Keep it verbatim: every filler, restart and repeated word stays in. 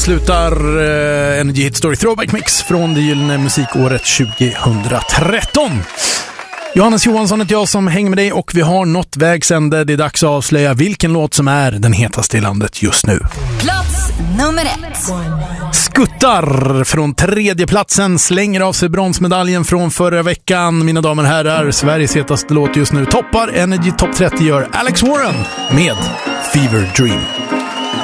avslutar eh, Energy Hit Story Throwback Mix från det gyllene musikåret tjugohundratretton. Johannes Johansson heter jag som hänger med dig och vi har nått vägs ände. Det är dags att avslöja vilken låt som är den hetaste i landet just nu. Plats nummer ett. Skuttar från tredje platsen slänger av sig bronsmedaljen från förra veckan. Mina damer och herrar, Sveriges hetaste låt just nu toppar Energy Top trettio gör Alex Warren med Fever Dream.